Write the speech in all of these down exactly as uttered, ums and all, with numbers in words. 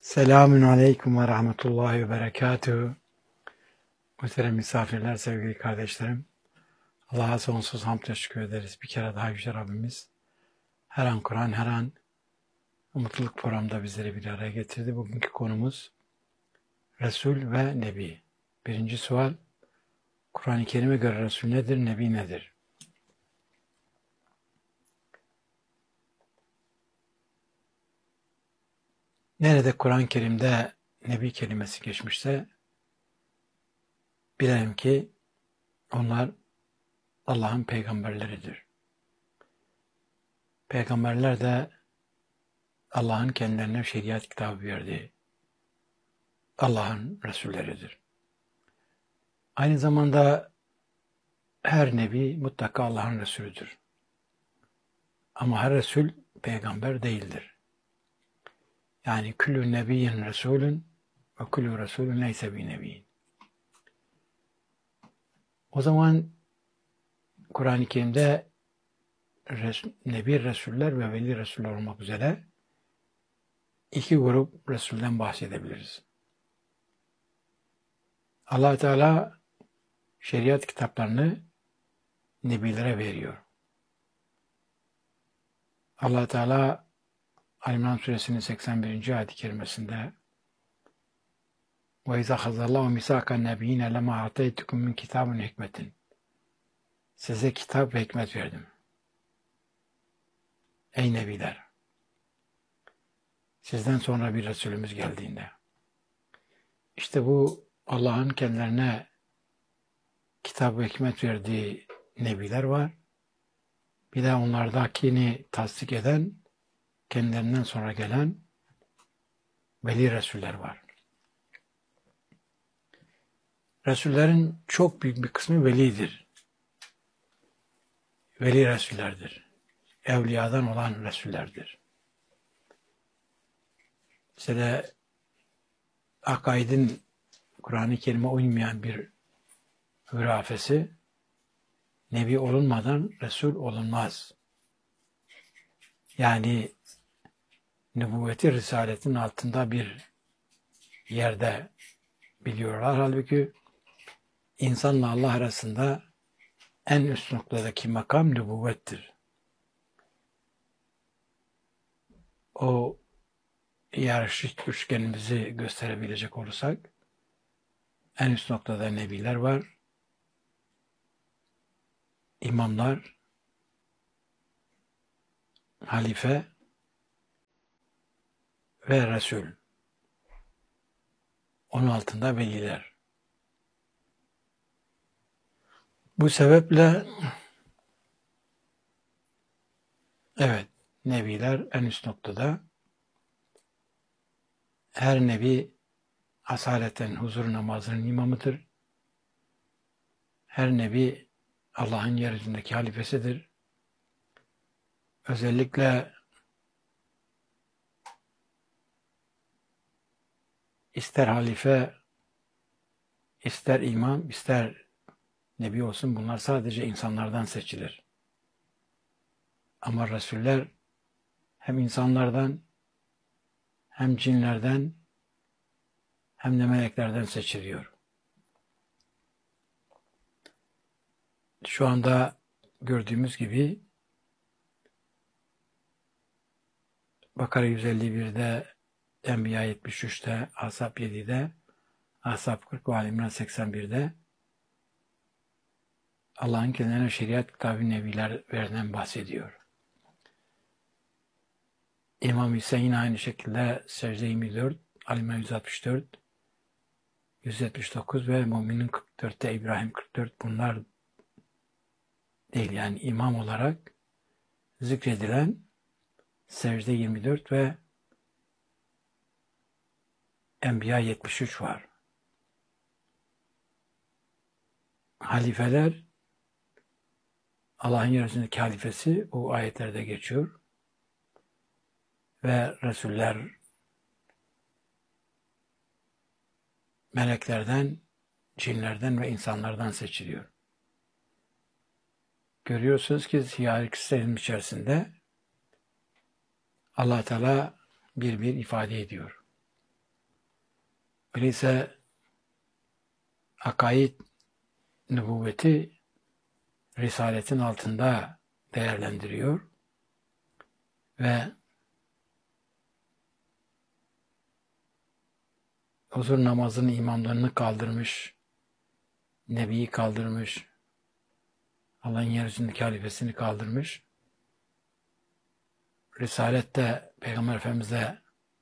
Selamün aleyküm ve rahmetullahi ve berekatühü. Muhterem misafirler, sevgili kardeşlerim. Allah'a sonsuz hamd teşekkür ederiz. Bir kere daha Yüce Rabbimiz her an Kur'an, her an mutluluk programında bizleri bir araya getirdi. Bugünkü konumuz Resul ve Nebi. Birinci sual, Kur'an-ı Kerim'e göre Resul nedir, Nebi nedir? Nerede Kur'an-ı Kerim'de Nebi kelimesi geçmişse bilelim ki onlar Allah'ın peygamberleridir. Peygamberler de Allah'ın kendilerine şeriat kitabı verdiği Allah'ın Resulleridir. Aynı zamanda her nebi mutlaka Allah'ın Resulüdür. Ama her Resul peygamber değildir. Yani küllü nebiyyin Resulün ve küllü Resulün leyse bi nebiyyin. O zaman Kur'an-ı Kerim'de Res- Nebi Resuller ve Veli Resuller olmak üzere iki grup Resul'den bahsedebiliriz. Allah Teala şeriat kitaplarını Nebilere veriyor. Allah Teala Ali-İmran Suresinin seksen birinci ayet-i kerimesinde وَاِذَا خَذَ اللّٰهُ مِسَاقَ النَّبِيِّينَ لَمَا اَعْطَيْتُكُمْ مِنْ كِتَابٍ hikmetin. Size kitap ve hikmet verdim. Ey Nebiler! Sizden sonra bir Resulümüz geldiğinde. İşte bu Allah'ın kendilerine kitap ve hikmet verdiği Nebiler var. Bir de onlardakini tasdik eden, kendilerinden sonra gelen Veli Resuller var. Resullerin çok büyük bir kısmı velidir. Veli Resullerdir. Evliyadan olan Resullerdir. Mesela akaidin Kur'an-ı Kerim'e uymayan bir hürafesi, Nebi olunmadan Resul olunmaz. Yani nübüvveti risaletin altında bir yerde biliyorlar. Halbuki insanla Allah arasında en üst noktadaki makam nübüvvettir. O yarışık üçgenimizi gösterebilecek olursak en üst noktada nebiler var, imamlar, halife ve Resul. Onun altında veliler. Bu sebeple evet, nebiler en üst noktada. Her nebi asaleten huzur namazının imamıdır. Her nebi Allah'ın yeryüzündeki halifesidir. Özellikle ister halife, ister imam, ister nebi olsun, bunlar sadece insanlardan seçilir. Ama Resuller hem insanlardan, hem cinlerden, hem de meleklerden seçiliyor. Şu anda gördüğümüz gibi Bakara yüz elli birde, Enbiya yetmiş üçte, Ahzab yedide, Ahzab kırk ve Ali-İmran seksen birde Allah'ın kendilerine şeriat kitabı nebiler verdiğinden bahsediyor. İmam Hüseyin aynı şekilde Secde yirmi dört, Ali-İmran yüz altmış dört, yüz yetmiş dokuz ve Mü'minin kırk dörtte İbrahim kırk dört, bunlar değil. Yani imam olarak zikredilen Secde yirmi dört ve Enbiya yetmiş üç var. Halifeler, Allah'ın yeryüzündeki halifesi o ayetlerde geçiyor. Ve Resuller meleklerden, cinlerden ve insanlardan seçiliyor. Görüyorsunuz ki hiyerarşilerin içerisinde Allah Teala bir bir ifade ediyor. Öyleyse akaid nübüvveti risaletin altında değerlendiriyor ve huzur namazının imamlarını kaldırmış, Nebi'yi kaldırmış, Allah'ın yeryüzündeki halifesini kaldırmış. Risalette Peygamber Efendimiz'e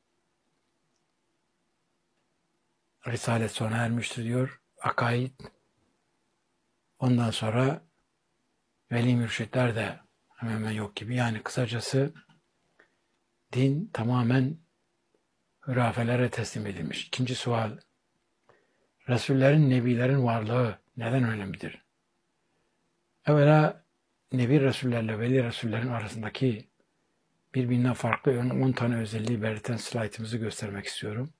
Risalet sona ermiştir diyor. Akaid. Ondan sonra veli mürşitler de hemen hemen yok gibi. Yani kısacası din tamamen hurafelere teslim edilmiş. İkinci sual. Resullerin, nebilerin varlığı neden önemlidir? Evvela nebi Resullerle veli Resullerin arasındaki birbirinden farklı on tane özelliği belirten slaytımızı göstermek istiyorum.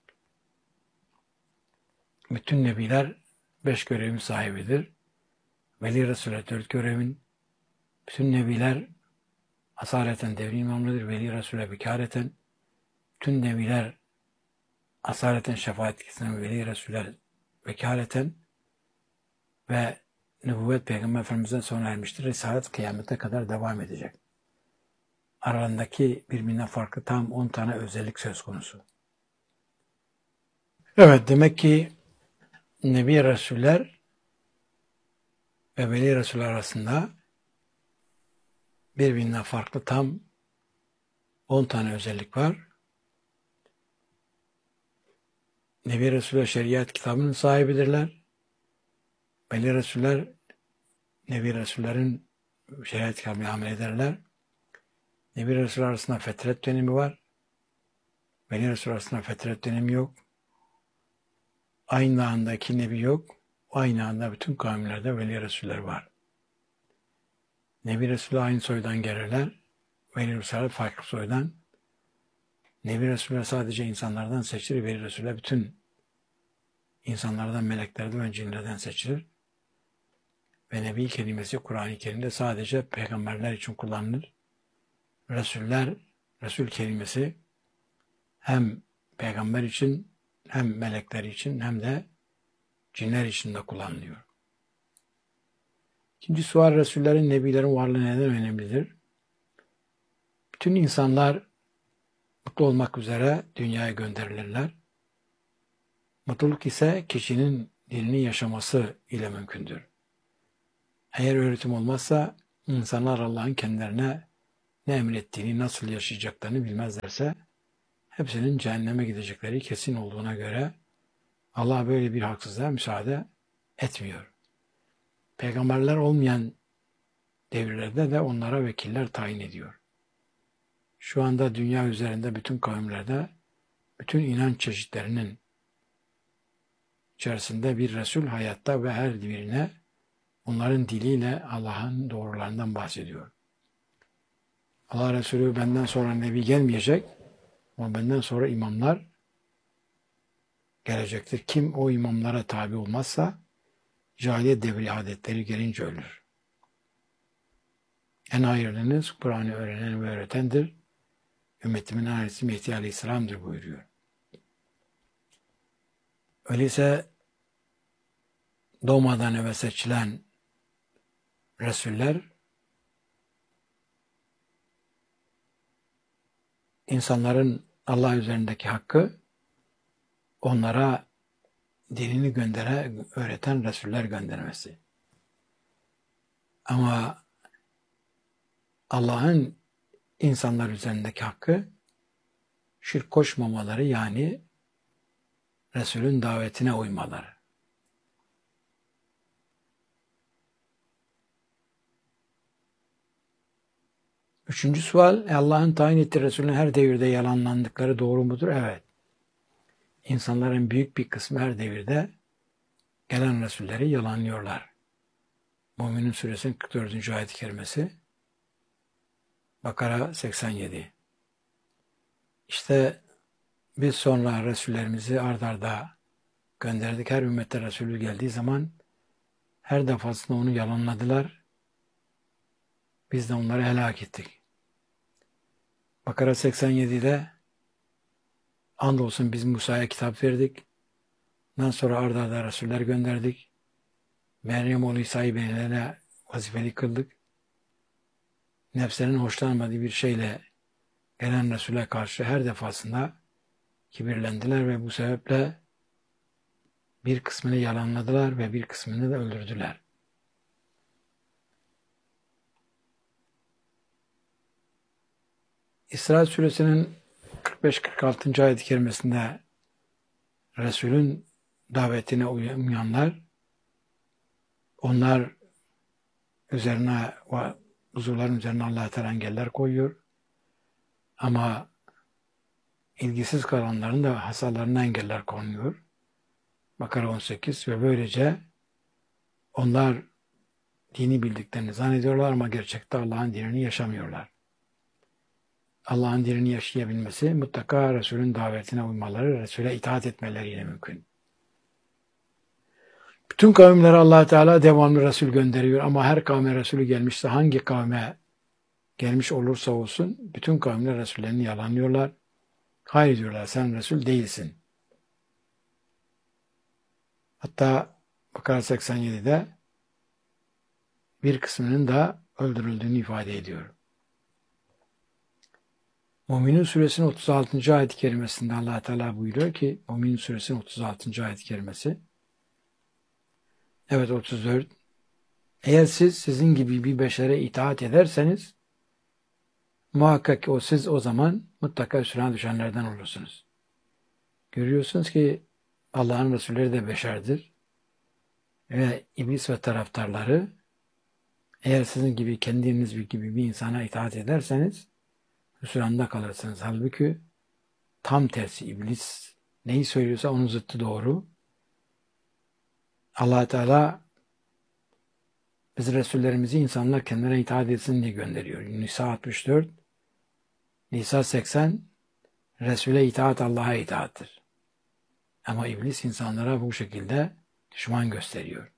Bütün nebiler beş görevin sahibidir. Veli Resuller dört görevin. Bütün nebiler asaleten devri imamlıdır. Veli Resuller vekaleten. Bütün nebiler asaleten şefaat etkisinden veli Resuller vekaleten ve nübüvvet Peygamber Efendimiz'den sonra ermiştir. Risalet kıyamete kadar devam edecek. Aralarındaki birbirinden farklı tam on tane özellik söz konusu. Evet, demek ki Nebi Resuller ve Veli Resuller arasında birbirinden farklı tam on tane özellik var. Nebi Resuller şeriat kitabının sahibidirler. Veli Resuller Nebi Resullerin şeriat kitabını amel ederler. Nebi Resuller arasında fetret dönemi var. Veli Resuller arasında fetret dönemi yok. Aynı anda iki nebi yok. Aynı anda bütün kavimlerde veli Resuller var. Nebi Resuller aynı soydan gelirler. Veli Resuller farklı soydan. Nebi Resuller sadece insanlardan seçilir. Veli Resuller bütün insanlardan, meleklerden ve cinlerden seçilir. Ve Nebi kelimesi Kur'an-ı Kerim'de sadece peygamberler için kullanılır. Resuller, Resul kelimesi hem peygamber için, hem melekler için, hem de cinler için de kullanılıyor. İkinci sual, Resullerin, Nebilerin varlığı neden önemlidir? Bütün insanlar mutlu olmak üzere dünyaya gönderilirler. Mutluluk ise kişinin dinini yaşaması ile mümkündür. Eğer öğretim olmazsa insanlar Allah'ın kendilerine ne emrettiğini, nasıl yaşayacaklarını bilmezlerse hepsinin cehenneme gidecekleri kesin olduğuna göre Allah böyle bir haksızlığa müsaade etmiyor. Peygamberler olmayan devirlerde de onlara vekiller tayin ediyor. Şu anda dünya üzerinde bütün kavimlerde, bütün inanç çeşitlerinin içerisinde bir Resul hayatta ve her birine onların diliyle Allah'ın doğrularından bahsediyor. Allah Resulü benden sonra Nebi gelmeyecek ama benden sonra imamlar gelecektir. Kim o imamlara tabi olmazsa cahiliye devri adetleri gelince ölür. En hayırlınız Kur'an'ı öğrenen ve öğretendir. Ümmetimin annesi Mehdi Aleyhisselam'dır buyuruyor. Öyleyse doğmadan evvel seçilen Resuller insanların Allah üzerindeki hakkı onlara dinini göndere, öğreten Resuller göndermesi. Ama Allah'ın insanlar üzerindeki hakkı şirk koşmamaları, yani Resulün davetine uymaları. Üçüncü sual, Allah'ın tayin ettiği Resulün her devirde yalanlandıkları doğru mudur? Evet. İnsanların büyük bir kısmı her devirde gelen Resulleri yalanlıyorlar. Mü'minun Suresinin kırk dördüncü ayet-i kerimesi, Bakara seksen yedi. İşte biz sonra Resullerimizi ard arda gönderdik. Her ümmette Resulü geldiği zaman her defasında onu yalanladılar. Biz de onları helak ettik. Bakara seksen yedi'de andolsun biz Musa'ya kitap verdik. Ondan sonra arda arda Resuller gönderdik. Meryem oğlu İsa'yı benilerine vazifeli kıldık. Nefslerinin hoşlanmadığı bir şeyle gelen Resul'e karşı her defasında kibirlendiler ve bu sebeple bir kısmını yalanladılar ve bir kısmını da öldürdüler. İsra suresinin kırk beş kırk altıncı ayet-i kerimesinde Resul'ün davetine uymayanlar, onlar üzerine, huzurların üzerine Allah-u Teala engeller koyuyor. Ama ilgisiz kalanların da hasalarına engeller konuyor. Bakara on sekiz ve böylece onlar dini bildiklerini zannediyorlar ama gerçekte Allah'ın dinini yaşamıyorlar. Allah'ın dinini yaşayabilmesi mutlaka Resul'ün davetine uymaları, Resul'e itaat etmeleriyle mümkün. Bütün kavimlere Allah Teala devamlı Resul gönderiyor ama her kavme Resulü gelmişse, hangi kavme gelmiş olursa olsun bütün kavimler Resullerini yalanlıyorlar. Hayır diyorlar, sen Resul değilsin. Hatta Bakara seksen yedide bir kısmının da öldürüldüğünü ifade ediyor. Müminun suresinin otuz altıncı ayet-i kerimesinde Allah Teala buyuruyor ki, Müminun suresinin otuz altıncı ayet-i kerimesi, evet otuz dört, eğer siz sizin gibi bir beşere itaat ederseniz muhakkak ki o siz o zaman mutlaka hüsrana düşenlerden olursunuz. Görüyorsunuz ki Allah'ın Resulleri de beşerdir ve iblis ve taraftarları, eğer sizin gibi kendiniz gibi bir insana itaat ederseniz hüsranda kalırsınız. Halbuki tam tersi, iblis neyi söylüyorsa onun zıttı doğru. Allah Teala biz Resullerimizi insanlar kendine itaat etsin diye gönderiyor. Nisa altmış dört, Nisa seksen, Resul'e itaat Allah'a itaattir. Ama iblis insanlara bu şekilde düşman gösteriyor.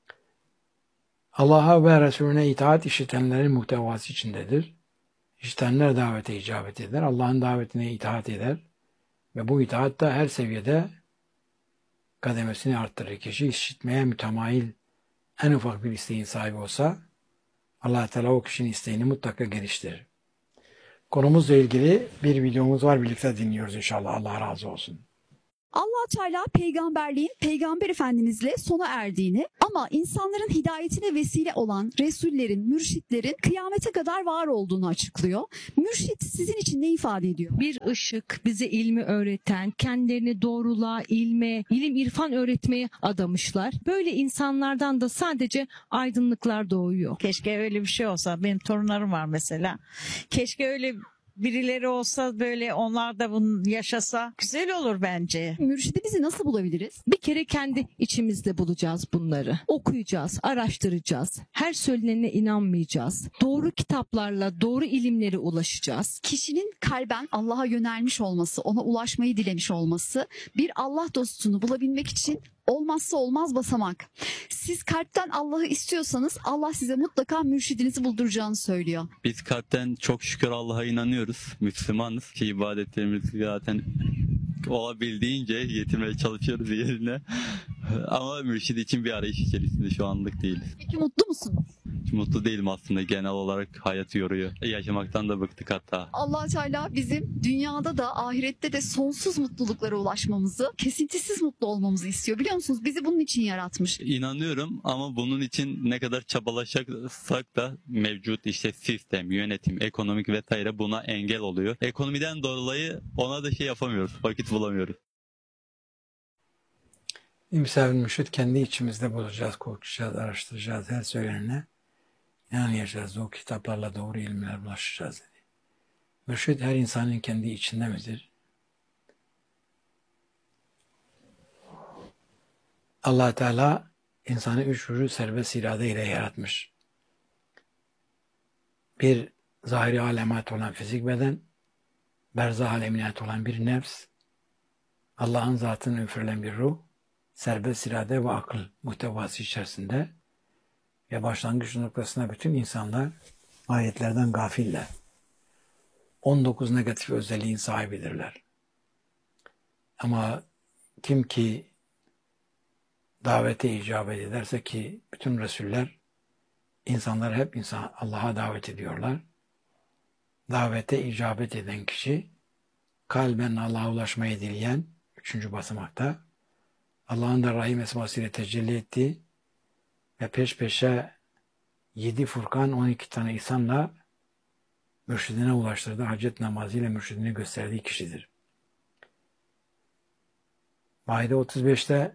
Allah'a ve Resulüne itaat işitenlerin muhtevası içindedir. İşitenler davete icabet eder, Allah'ın davetine itaat eder ve bu itaat da her seviyede kademesini arttırır. Kişi işitmeye mütemayil en ufak bir isteğin sahibi olsa Allah Teala o kişinin isteğini mutlaka geliştirir. Konumuzla ilgili bir videomuz var, birlikte dinliyoruz inşallah. Allah razı olsun. Allah Teala peygamberliğin Peygamber Efendimizle sona erdiğini ama insanların hidayetine vesile olan Resullerin, mürşitlerin kıyamete kadar var olduğunu açıklıyor. Mürşit sizin için ne ifade ediyor? Bir ışık, bize ilmi öğreten, kendilerini doğruluğa, ilme, ilim irfan öğretmeye adamışlar. Böyle insanlardan da sadece aydınlıklar doğuyor. Keşke öyle bir şey olsa. Benim torunlarım var mesela. Keşke öyle birileri olsa, böyle onlar da bunu yaşasa güzel olur bence. Mürşidi bizi nasıl bulabiliriz? Bir kere kendi içimizde bulacağız bunları. Okuyacağız, araştıracağız. Her söylenene inanmayacağız. Doğru kitaplarla doğru ilimlere ulaşacağız. Kişinin kalben Allah'a yönelmiş olması, ona ulaşmayı dilemiş olması, bir Allah dostunu bulabilmek için olmazsa olmaz basamak. Siz kalpten Allah'ı istiyorsanız Allah size mutlaka mürşidinizi bulduracağını söylüyor. Biz kalpten çok şükür Allah'a inanıyoruz. Müslümanız ki ibadetlerimizi zaten olabildiğince getirmeye çalışıyoruz yerine. Ama mürşid için bir arayış içerisinde şu anlık değiliz. Peki mutlu musunuz? Hiç mutlu değilim aslında, genel olarak hayat yoruyor. Yaşamaktan da bıktık hatta. Allah Teala bizim dünyada da ahirette de sonsuz mutluluklara ulaşmamızı, kesintisiz mutlu olmamızı istiyor. Biliyor musunuz? Bizi bunun için yaratmış. İnanıyorum ama bunun için ne kadar çabalaşsak da mevcut işte sistem, yönetim, ekonomik vesaire buna engel oluyor. Ekonomiden dolayı ona da şey yapamıyoruz, vakit bulamıyoruz. İmsal mürşit kendi içimizde bulacağız, korkacağız, araştıracağız, her söylenene inanacağız, o kitaplarla doğru ilimlere ulaşacağız dedi. Mürşit her insanın kendi içinde midir? Allah Teala insanı üç ucu serbest irade ile yaratmış. Bir zahiri alemat olan fizik beden, berzah alemine olan bir nefs, Allah'ın zatını üfürülen bir ruh, serbest irade ve akıl muhtevası içerisinde ve başlangıç noktasına bütün insanlar ayetlerden gafiller. on dokuz negatif özelliğin sahibidirler. Ama kim ki davete icabet ederse, ki bütün Resuller insanlar hep insan Allah'a davet ediyorlar. Davete icabet eden kişi kalben Allah'a ulaşmayı dileyen üçüncü basamakta Allah'ın da Rahim esmasıyla tecelli ettiği ve peş peşe yedi Furkan on iki tane insanla mürşidine ulaştırdığı hacet namazıyla mürşidini gösterdiği kişidir. Maide otuz beşte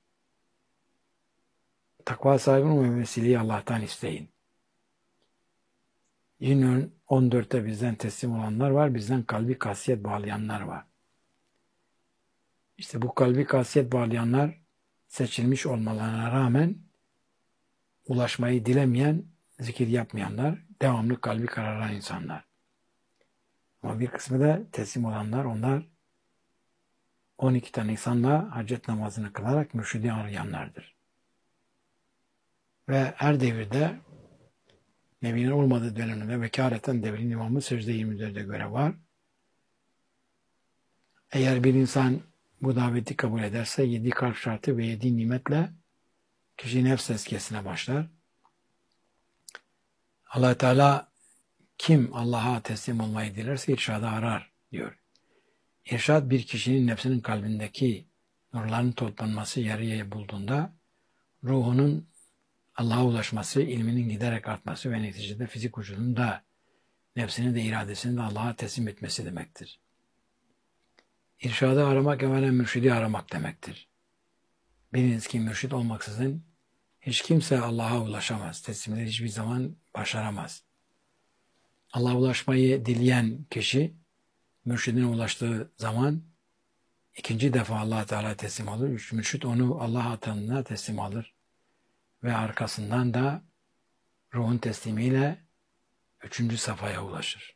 takva sahibi olma vesileyi Allah'tan isteyin. Yine on dörtte bizden teslim olanlar var, bizden kalbi kasiyet bağlayanlar var. İşte bu kalbi kasiyet bağlayanlar seçilmiş olmalarına rağmen ulaşmayı dilemeyen, zikir yapmayanlar, devamlı kalbi kararan insanlar. Ama bir kısmı da teslim olanlar, onlar on iki tane insanla hacet namazını kılarak mürşidi arayanlardır. Ve her devirde Nebi'nin olmadığı dönemde vekaleten devrin imamı secde yirmi dörde göre var. Eğer bir insan bu daveti kabul ederse yedi kalp şartı ve yedi nimetle kişi nefs tezkiyesine başlar. Allah Teala kim Allah'a teslim olmayı dilerse irşadı arar diyor. İrşad bir kişinin nefsinin kalbindeki nurların toplanması yarıya bulduğunda ruhunun Allah'a ulaşması, ilminin giderek artması ve neticede fizik vücudunun da nefsini de iradesini de Allah'a teslim etmesi demektir. İrşadı aramak evvela mürşidi aramak demektir. Biliniz ki mürşid olmaksızın hiç kimse Allah'a ulaşamaz. Teslimleri hiçbir zaman başaramaz. Allah'a ulaşmayı dileyen kişi mürşidine ulaştığı zaman ikinci defa Allah Teala teslim olur. Üç mürşid onu Allah atanına teslim alır. Ve arkasından da ruhun teslimiyle üçüncü safhaya ulaşır.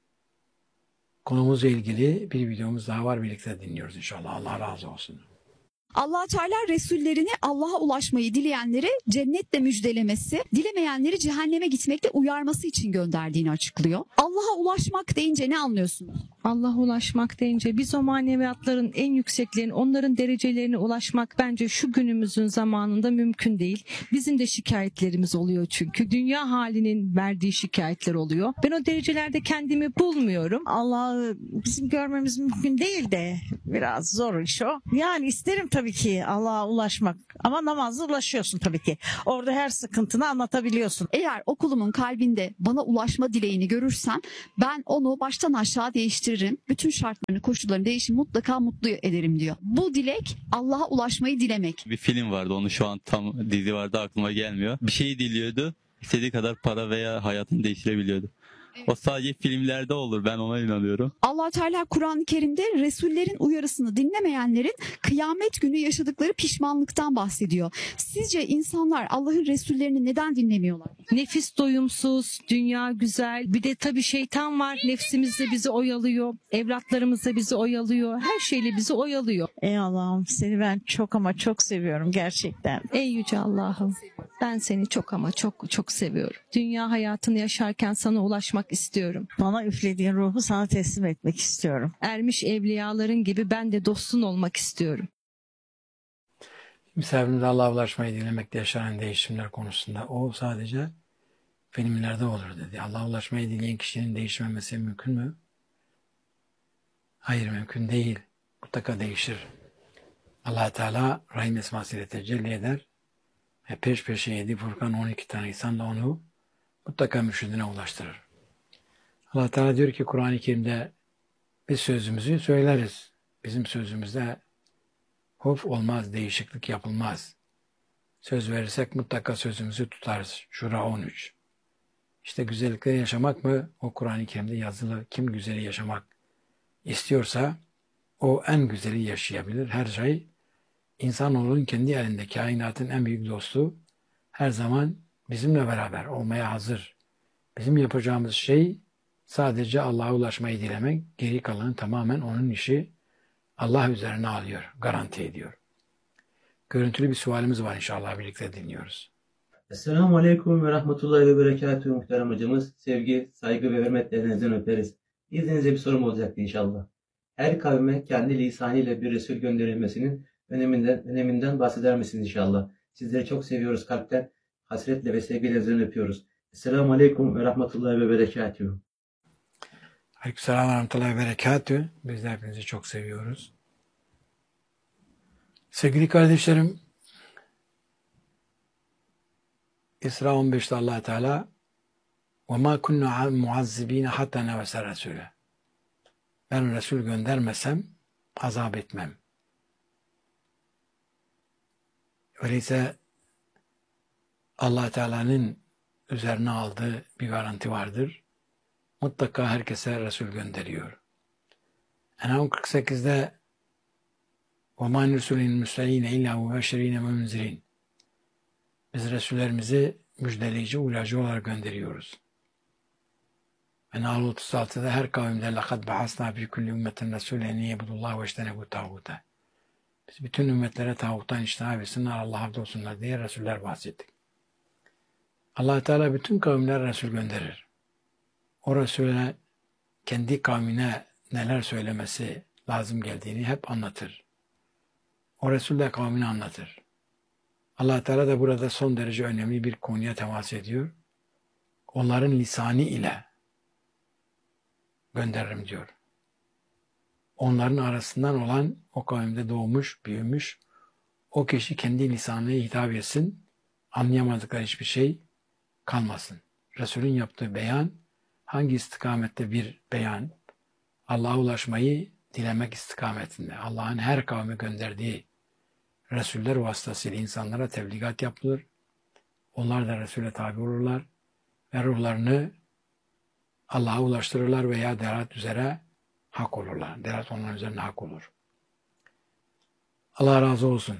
Konumuzla ilgili bir videomuz daha var. Birlikte dinliyoruz inşallah. Allah razı olsun. Allah Teala Resullerini Allah'a ulaşmayı dileyenleri cennetle müjdelemesi, dilemeyenleri cehenneme gitmekle uyarması için gönderdiğini açıklıyor. Allah'a ulaşmak deyince ne anlıyorsunuz? Allah'a ulaşmak deyince biz o maneviyatların en yükseklerin, onların derecelerine ulaşmak bence şu günümüzün zamanında mümkün değil. Bizim de şikayetlerimiz oluyor çünkü. Dünya halinin verdiği şikayetler oluyor. Ben o derecelerde kendimi bulmuyorum. Allah'ı bizim görmemiz mümkün değil de biraz zor iş o. Yani isterim tabii ki Allah'a ulaşmak ama namazla ulaşıyorsun tabii ki. Orada her sıkıntını anlatabiliyorsun. Eğer okulumun kalbinde bana ulaşma dileğini görürsem ben onu baştan aşağı değiştiririm. Bütün şartlarını, koşullarını değişim mutlaka mutlu ederim diyor. Bu dilek Allah'a ulaşmayı dilemek. Bir film vardı, onu şu an tam dizi vardı aklıma gelmiyor. Bir şeyi diliyordu, istediği kadar para veya hayatını değiştirebiliyordu. Evet. O sadece filmlerde olur, ben ona inanıyorum. Allah Teala Kur'an-ı Kerim'de Resullerin uyarısını dinlemeyenlerin kıyamet günü yaşadıkları pişmanlıktan bahsediyor. Sizce insanlar Allah'ın Resullerini neden dinlemiyorlar? Nefis doyumsuz, dünya güzel. Bir de tabii şeytan var. Nefsimiz de bizi oyalıyor. Evlatlarımız da bizi oyalıyor. Her şeyle bizi oyalıyor. Ey Allah'ım, seni ben çok ama çok seviyorum gerçekten. Ey yüce Allah'ım, ben seni çok ama çok çok seviyorum. Dünya hayatını yaşarken sana ulaşmak istiyorum. Bana üflediğin ruhu sana teslim etmek istiyorum. Ermiş evliyaların gibi ben de dostun olmak istiyorum. Misafirimize Allah'a ulaşmayı dilemekte yaşanan değişimler konusunda o sadece filmlerde olur dedi. Allah'a ulaşmayı dileyen kişinin değişmemesi mümkün mü? Hayır, mümkün değil. Mutlaka değişir. Allah Teala Rahim esmasıyla tecelli eder ve peş peşe yedi Furkan on iki tane insanla onu mutlaka mürşidine ulaştırır. Allah Teala diyor ki Kur'an-ı Kerim'de biz sözümüzü söyleriz. Bizim sözümüzde huf olmaz, değişiklik yapılmaz. Söz verirsek mutlaka sözümüzü tutarız. Şura on üç. İşte güzellikleri yaşamak mı? O Kur'an-ı Kerim'de yazılı. Kim güzeli yaşamak istiyorsa o en güzeli yaşayabilir. Her şey insanoğlunun kendi elinde, kainatın en büyük dostu her zaman bizimle beraber olmaya hazır. Bizim yapacağımız şey sadece Allah'a ulaşmayı dilemek, geri kalanı tamamen onun işi. Allah üzerine alıyor, garanti ediyor. Görüntülü bir sualimiz var inşallah, birlikte dinliyoruz. Esselamu Aleyküm ve Rahmetullahi ve Berekatuhu muhterem hocamız. Sevgi, saygı ve hürmetlerinizden öperiz. İzninizle bir sorum olacaktı inşallah. Her kavme kendi lisanıyla bir Resul gönderilmesinin öneminden, öneminden bahseder misiniz inşallah? Sizleri çok seviyoruz kalpten. Hasretle ve sevgilerinizden öpüyoruz. Esselamu Aleyküm ve Rahmetullahi ve Berekatuhu. Aleykümselam ve rahmetullahi ve berekatühü. Biz de hepinizi çok seviyoruz. Sevgili kardeşlerim, İsra on beşte Allah Teala وَمَا كُنَّا مُعَذِّب۪ينَ حَتَّى نَوَسَ رَسُولَ Ben Resul göndermesem azap etmem. Öyleyse Allah Teala'nın üzerine aldığı bir garanti vardır. Mutlaka herkese Resul gönderiyor. En'am kırk sekizde وَمَا نُرْسُلِ الْمُسْلَيْنَ اِلَّا مُبَشِّر۪ينَ وَمُنْزِر۪ينَ Biz Resullerimizi müjdeleyici, uyarıcı olarak gönderiyoruz. Ve Nahl otuz altıda her kavimde لَقَدْ بَعَثْنَا فِي كُلِّ اُمَّةٍ رَسُولًا اَنْ يَعْبُدُوا اللّٰهَ وَاجْتَنِبُوا الطَّاغُوتَ Biz bütün ümmetlere tağuttan içtinab etsinler, Allah'a abd olsunlar diye Resuller bahsettik. Allah Teala bütün kavimlere Resul gönderir. O Resul'e kendi kavmine neler söylemesi lazım geldiğini hep anlatır. O Resul de kavmine anlatır. Allah Teala da burada son derece önemli bir konuya temas ediyor. Onların lisanı ile gönderirim diyor. Onların arasından olan o kavimde doğmuş, büyümüş, o kişi kendi lisanıyla hitap etsin, anlayamadıkları hiçbir şey kalmasın. Resulün yaptığı beyan, hangi istikamette bir beyan, Allah'a ulaşmayı dilemek istikametinde, Allah'ın her kavme gönderdiği Resuller vasıtasıyla insanlara tebligat yapılır. Onlar da Resul'e tabi olurlar ve ruhlarını Allah'a ulaştırırlar veya derat üzere hak olurlar. Derat onların üzerine hak olur. Allah razı olsun.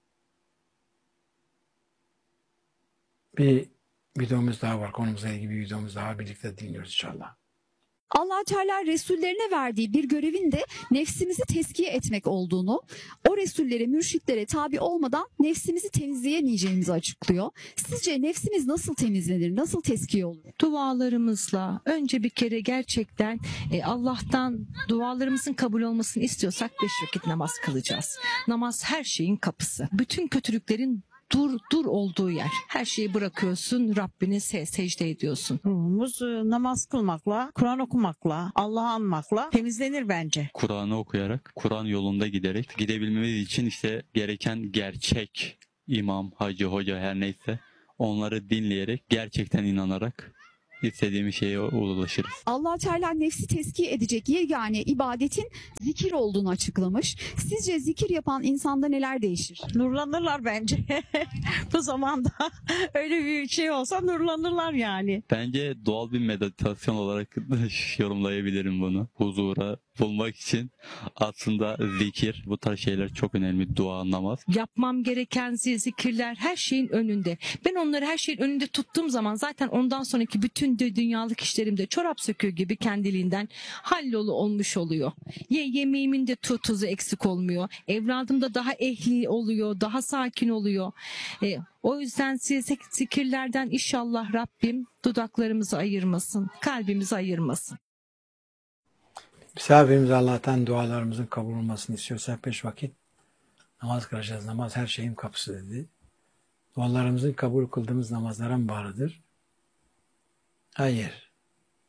Bir videomuz daha var. Konumuzla ilgili bir videomuz daha var. Birlikte dinliyoruz inşallah. Allah Teala Resullerine verdiği bir görevin de nefsimizi tezkiye etmek olduğunu, o Resullere, mürşitlere tabi olmadan nefsimizi temizleyemeyeceğimizi açıklıyor. Sizce nefsimiz nasıl temizlenir, nasıl tezkiye olur? Dualarımızla önce bir kere gerçekten e, Allah'tan dualarımızın kabul olmasını istiyorsak beş vakit namaz kılacağız. Namaz her şeyin kapısı. Bütün kötülüklerin dur dur olduğu yer. Her şeyi bırakıyorsun, Rabbine se- secde ediyorsun. Ruhumuz e, namaz kılmakla, Kur'an okumakla, Allah'ı anmakla temizlenir bence. Kur'an'ı okuyarak, Kur'an yolunda giderek gidebilmemiz için işte gereken gerçek imam, hacı, hoca her neyse onları dinleyerek, gerçekten inanarak istediğimiz şeye ulaşırız. Allah Teala nefsi tezkiye edecek yegane ibadetin zikir olduğunu açıklamış. Sizce zikir yapan insanda neler değişir? Nurlanırlar bence. Bu zamanda öyle bir şey olsa nurlanırlar yani. Bence doğal bir meditasyon olarak yorumlayabilirim bunu. Huzura bulmak için aslında zikir, bu tarz şeyler çok önemli. Dua, namaz. Yapmam gereken zikirler her şeyin önünde. Ben onları her şeyin önünde tuttuğum zaman zaten ondan sonraki bütün de dünyalık işlerim de çorap söküğü gibi kendiliğinden hallolu olmuş oluyor. Ye yemeğimin de tu- tuzu eksik olmuyor. Evladım da daha ehli oluyor, daha sakin oluyor. E, o yüzden size zikirlerden inşallah Rabbim dudaklarımızı ayırmasın, kalbimizi ayırmasın. Biz hepimiz Allah'tan dualarımızın kabul olmasını istiyorsak beş vakit namaz kılacağız. Namaz her şeyin kapısı dedi. Dualarımızın kabul kıldığımız namazlara mı bağlıdır? Hayır.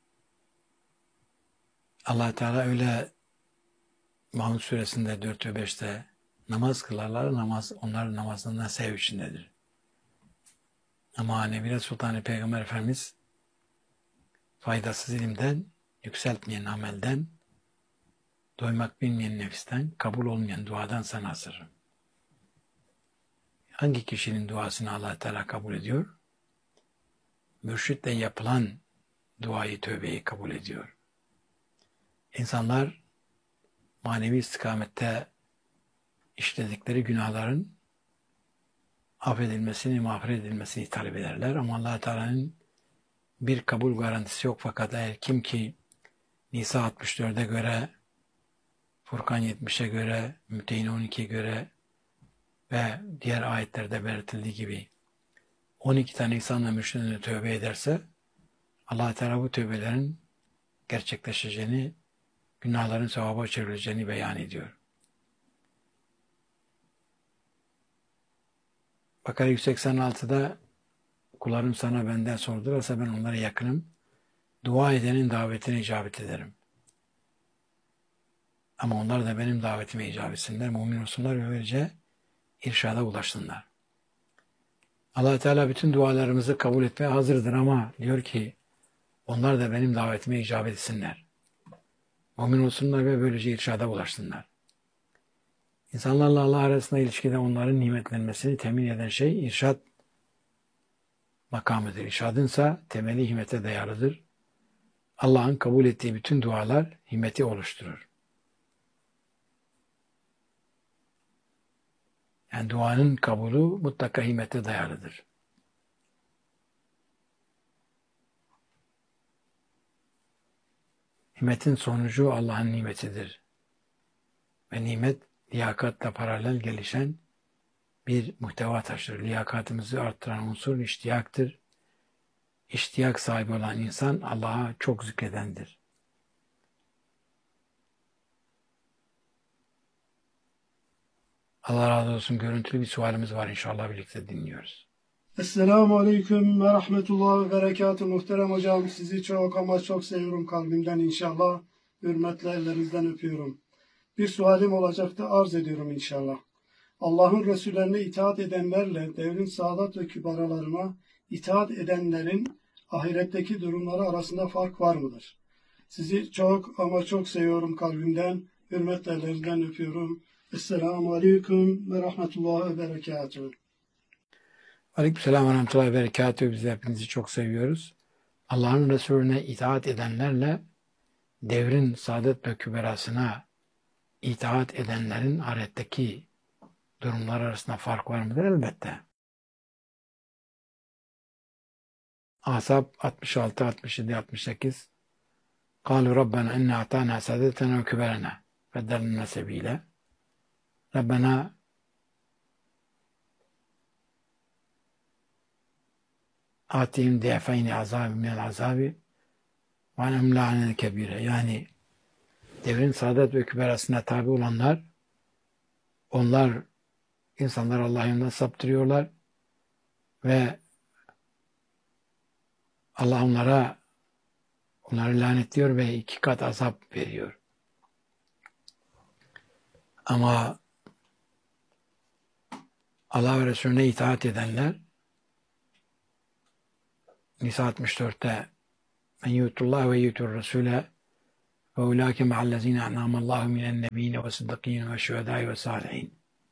Allah Teala öyle Mahmud suresinde dört ve beşte namaz kılarlar, namaz onların namazlarından sev içindedir. Ama Nebiye Sultanı Peygamber Efendimiz faydasız ilimden, yükseltmeyen amelden, doymak bilmeyen nefisten, kabul olmayan duadan sana sırrım. Hangi kişinin duasını Allah Teala kabul ediyor? Mürşitle yapılan duayı, tövbeyi kabul ediyor. İnsanlar manevi istikamette işledikleri günahların affedilmesini, mağfiret edilmesini talep ederler. Ama Allah Teala'nın bir kabul garantisi yok. Fakat eğer kim ki Nisa altmış dörde göre, Furkan yetmişe göre, Mümtehine on ikiye göre ve diğer ayetlerde belirtildiği gibi on iki tane insanla mürşidine tövbe ederse Allah Teala bu tövbelerin gerçekleşeceğini, günahların sevaba çevrileceğini beyan ediyor. Bakara yüz seksen altıda kullarım sana benden sordurarsa ben onlara yakınım. Dua edenin davetine icabet ederim. Ama onlar da benim davetime icabet etsinler, mümin olsunlar ve böylece irşada ulaşsınlar. Allah Teala bütün dualarımızı kabul etmeye hazırdır ama diyor ki onlar da benim davetime icabet etsinler. Mümin olsunlar ve böylece irşada ulaşsınlar. İnsanlarla Allah arasında ilişkide onların nimetlenmesini temin eden şey irşad makamıdır. İrşadınsa temeli himmete dayalıdır. Allah'ın kabul ettiği bütün dualar himmeti oluşturur. Yani duanın kabulü mutlaka himmete dayalıdır. Himmetin sonucu Allah'ın nimetidir. Ve nimet liyakatla paralel gelişen bir muhteva taşır. Liyakatımızı arttıran unsur iştiyaktır. İştiyak sahibi olan insan Allah'a çok zikredendir. Allah razı olsun. Görüntülü bir sualimiz var. İnşallah birlikte dinliyoruz. Esselamu Aleyküm ve Rahmetullah ve Berekatuhu. Muhterem hocam, sizi çok ama çok seviyorum kalbimden inşallah. Hürmetle ellerinizden öpüyorum. Bir sualim olacaktı, arz ediyorum inşallah. Allah'ın Resullerine itaat edenlerle devrin saadat ve kübaralarına itaat edenlerin ahiretteki durumları arasında fark var mıdır? Sizi çok ama çok seviyorum kalbimden. Hürmetle ellerinizden öpüyorum. Esselamu Aleyküm ve Rahmetullah ve Berekatuhu. Aleykümselam ve rahmetullahi ve berekatuhu. Biz hepinizi çok seviyoruz. Allah'ın Resulüne itaat edenlerle devrin saadet ve küberasına itaat edenlerin ahiretteki durumlar arasında fark var mıdır? Elbette. Ahzab altmış altı, altmış yedi, altmış sekiz قالوا ربنا إن أعطانا سادتنا وكبرنا فدلنا سبيلا ربنا آتهم ضعفين عذاب من العذاب وعنهم لعنة كبيرة. Yani devrin saadet ve küberasına tabi olanlar, onlar insanlar Allah yolundan saptırıyorlar ve Allah onlara onları lanetliyor ve iki kat azap veriyor. Ama Allah ve Resulüne itaat edenler Nisa altmış dörtte men yutullah ve yutur Resul'e ve ulâke ma'allezîne an'âmallâhu minen nebîne ve sıddıkîne ve şühedâi ve sâlihin.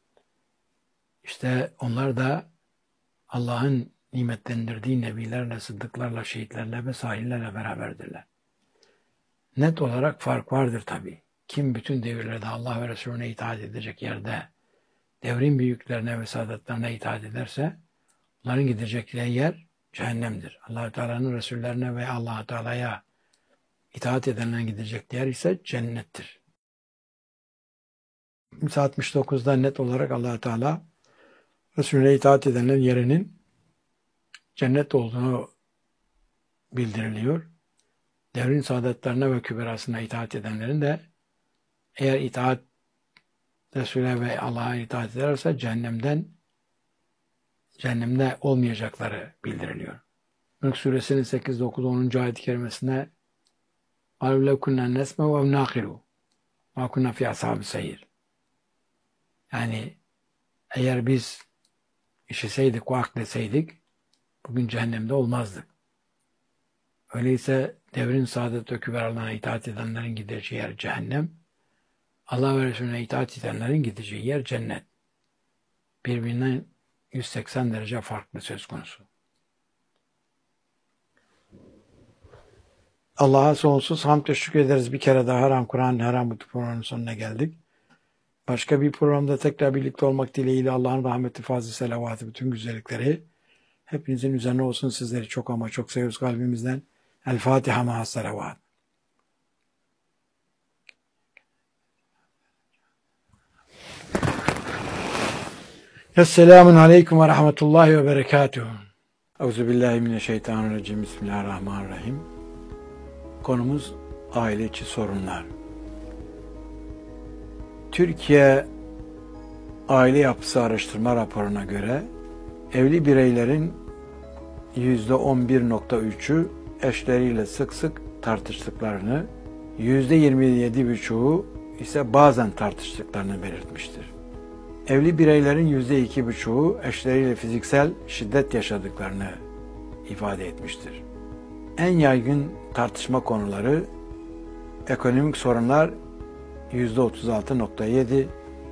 İşte onlar da Allah'ın nimetlendirdiği nebilerle, sıddıklarla, şehitlerle ve salihlerle beraberdirler. Net olarak fark vardır tabi. Kim bütün devirlerde Allah ve Resulüne itaat edecek yerde devrin büyüklerine ve saadetlerine itaat ederse onların gidecekleri yer cehennemdir. Allah-u Teala'nın Resullerine ve Allah-u Teala'ya itaat edenlerin gidecek yer ise cennettir. Nisa altmış dokuzda net olarak Allah-u Teala Resulüne itaat edenlerin yerinin cennet olduğunu bildiriliyor. Devrin saadetlerine ve küberasına itaat edenlerin de eğer itaat Resul'e ve Allah'a itaat ederse cehennemden cehennemde olmayacakları bildiriliyor. Mülk Suresinin sekiz, dokuz, onuncu ayet-i kerimesinde قَالُوا لَوْ كُنَّا نَسْمَ وَاَوْنَاقِلُوا مَا كُنَّا فِي أَصْحَابِ السَّعِيرِ. Yani eğer biz işitseydik, o akletseydik bugün cehennemde olmazdık. Öyleyse devrin saadet ve küberalarına itaat edenlerin gideceği yer cehennem, Allah ve Resulüne itaat edenlerin gideceği yer cennet. Birbirinden yüz seksen derece farklı söz konusu. Allah'a sonsuz hamd teşekkür ederiz. Bir kere daha Haram Kur'an, Haram Butu programının sonuna geldik. Başka bir programda tekrar birlikte olmak dileğiyle Allah'ın rahmeti, fazlı, selavatı, bütün güzellikleri hepinizin üzerine olsun. Sizleri çok ama çok seviyoruz kalbimizden. El Fatiha ma'as selavat. Esselamun aleyküm ve rahmetullahi ve berekatuhu. Euzubillahimineşşeytanirracim. Bismillahirrahmanirrahim. Konumuz aile içi sorunlar. Türkiye Aile Yapısı Araştırma raporuna göre Evli bireylerin yüzde on bir nokta üçü eşleriyle sık sık tartıştıklarını, yüzde yirmi yedi buçuğu ise bazen tartıştıklarını belirtmiştir. Evli bireylerin yüzde iki buçuğu eşleriyle fiziksel şiddet yaşadıklarını ifade etmiştir. En yaygın tartışma konuları ekonomik sorunlar yüzde otuz altı nokta yedi,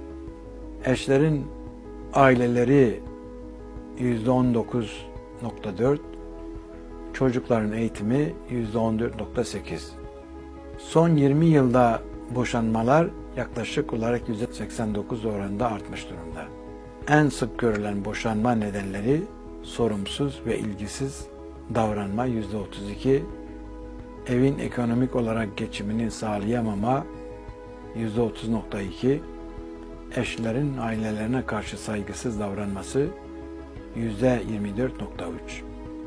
eşlerin aileleri yüzde on dokuz nokta dört, çocukların eğitimi yüzde on dört nokta sekiz. Son yirmi yılda boşanmalar yaklaşık olarak yüzde seksen dokuz oranında artmış durumda. En sık görülen boşanma nedenleri sorumsuz ve ilgisiz davranma yüzde otuz iki, evin ekonomik olarak geçimini sağlayamama yüzde otuz nokta iki, eşlerin ailelerine karşı saygısız davranması yüzde yirmi dört nokta üç.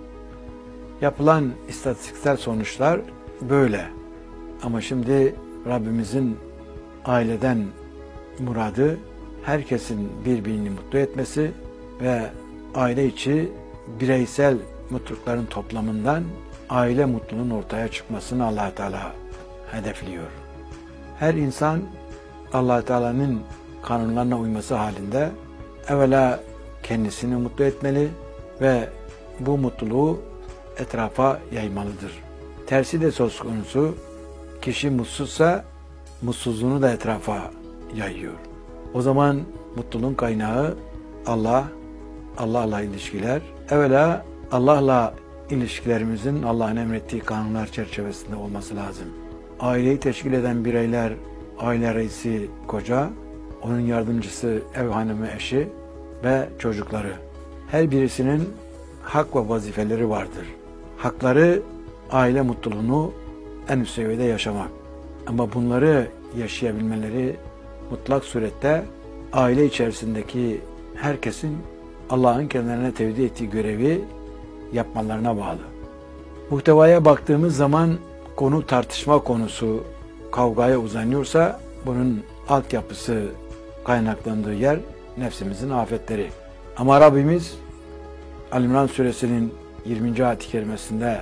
Yapılan istatistiksel sonuçlar böyle. Ama şimdi Rabbimizin aileden muradı herkesin birbirini mutlu etmesi ve aile içi bireysel mutlulukların toplamından aile mutluluğunun ortaya çıkmasını Allah Teala hedefliyor. Her insan Allah Teala'nın kanunlarına uyması halinde evvela kendisini mutlu etmeli ve bu mutluluğu etrafa yaymalıdır. Tersi de söz konusu, kişi mutsuzsa mutsuzluğunu da etrafa yayıyor. O zaman mutluluğun kaynağı Allah, Allah'la ilişkiler. Evvela Allah'la ilişkilerimizin Allah'ın emrettiği kanunlar çerçevesinde olması lazım. Aileyi teşkil eden bireyler, aile reisi koca, onun yardımcısı ev hanımı eşi ve çocukları. Her birisinin hak ve vazifeleri vardır. Hakları aile mutluluğunu en üst seviyede yaşamak. Ama bunları yaşayabilmeleri mutlak surette aile içerisindeki herkesin Allah'ın kendilerine tevdi ettiği görevi yapmalarına bağlı. Muhtevaya baktığımız zaman konu tartışma konusu kavgaya uzanıyorsa bunun altyapısı kaynaklandığı yer nefsimizin afetleri. Ama Rabbimiz Ali-İmran suresinin yirminci ayet-i kerimesinde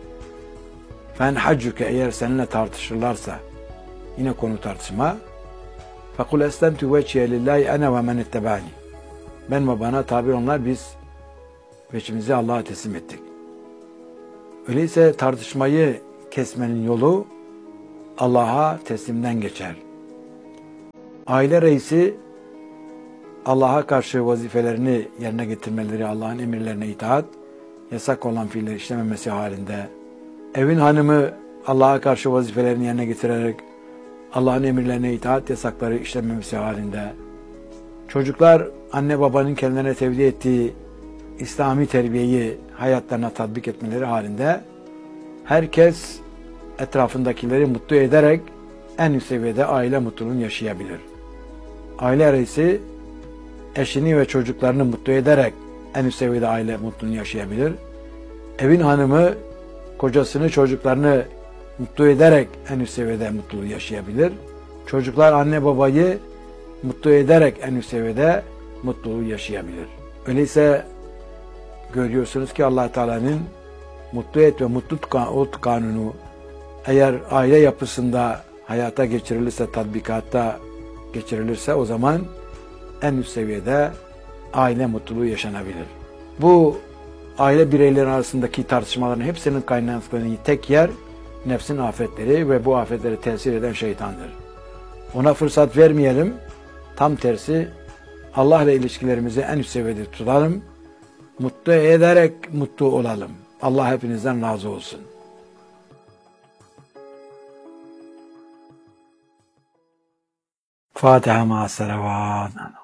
"Fen haccuke" eğer seninle tartışırlarsa, yine konu tartışma, "Fekul eslemtu vecihe lillahi ene ve men ettebani." Ben ve bana tabi onlar biz veçimizi Allah'a teslim ettik. Öyleyse tartışmayı kesmenin yolu Allah'a teslimden geçer. Aile reisi Allah'a karşı vazifelerini yerine getirmeleri, Allah'ın emirlerine itaat, yasak olan fiilleri işlememesi halinde, evin hanımı Allah'a karşı vazifelerini yerine getirerek Allah'ın emirlerine itaat, yasakları işlememesi halinde, çocuklar anne babanın kendilerine tevdi ettiği İslami terbiyeyi hayatlarına tatbik etmeleri halinde herkes etrafındakileri mutlu ederek en üst seviyede aile mutluluğunu yaşayabilir. Aile reisi eşini ve çocuklarını mutlu ederek en üst seviyede aile mutluluğunu yaşayabilir. Evin hanımı kocasını, çocuklarını mutlu ederek en üst seviyede mutluluğu yaşayabilir. Çocuklar anne babayı mutlu ederek en üst seviyede mutluluğu yaşayabilir. Öyleyse görüyorsunuz ki Allah Teala'nın mutlu et ve mutlu ol kanunu eğer aile yapısında hayata geçirilirse, tatbikatta geçirilirse o zaman en üst seviyede aile mutluluğu yaşanabilir. Bu aile bireyleri arasındaki tartışmaların hepsinin kaynakladığı tek yer nefsin afetleri ve bu afetlere tesir eden şeytandır. Ona fırsat vermeyelim. Tam tersi Allah ile ilişkilerimizi en üst seviyede tutalım. Mutlu ederek mutlu olalım. Allah hepinizden razı olsun. Fatiha ma salavat.